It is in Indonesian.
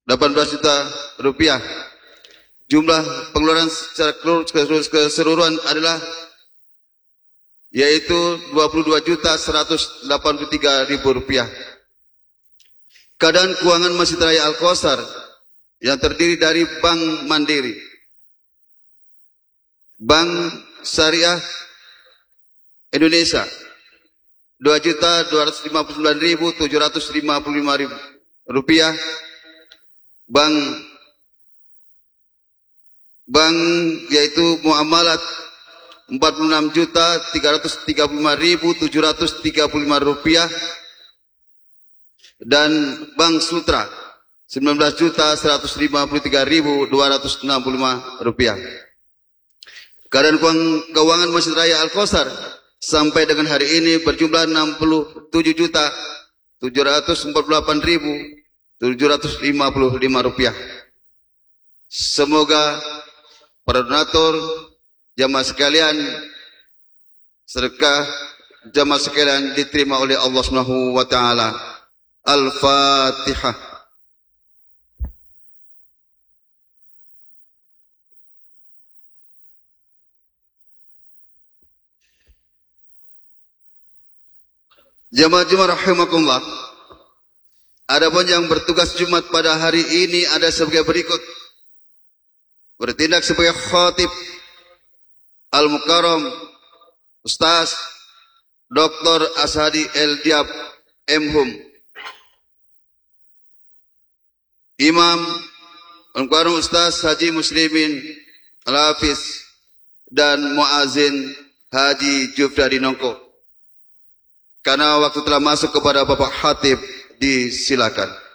18 juta rupiah. Jumlah pengeluaran secara keseluruhan adalah yaitu 22.183.000 rupiah. Keadaan keuangan Masjid Raya Al-Kautsar yang terdiri dari Bank Mandiri, Bank Syariah Indonesia 2.259.755 rupiah, bank yaitu muamalat 46.335.735 rupiah, dan Bank Sutra 19.153.265 rupiah. Keadaan keuangan Masjid Raya Al-Kautsar sampai dengan hari ini berjumlah 67.748.755 rupiah. Semoga para donatur, jamaah sekalian, sedekah jamaah sekalian diterima oleh Allah Subhanahu wa taala. Al-Fatihah. Jamaah-jamaah rahimakumullah. Adapun yang bertugas Jumat pada hari ini ada sebagai berikut. Bertindak sebagai khatib Al-Mukarram Ustaz Dr. Ashadi El Diab M.Hum. Imam Al-Mukarram Ustaz Haji Muslimin Al-Hafiz dan Muazin Haji Jufri Nongko. Karena waktu telah masuk kepada Bapak Khatib, disilakan.